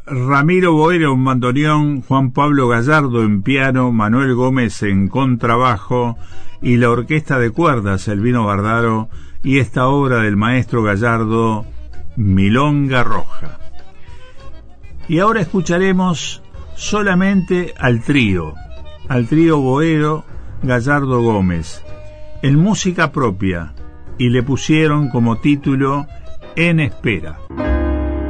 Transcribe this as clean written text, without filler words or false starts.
Ramiro Boero en bandoneón, Juan Pablo Gallardo en piano, Manuel Gómez en contrabajo y la orquesta de cuerdas Elvino Bardaro y esta obra del maestro Gallardo, Milonga Roja. Y ahora escucharemos solamente al trío Boero, Gallardo, Gómez, en música propia, y le pusieron como título En Espera.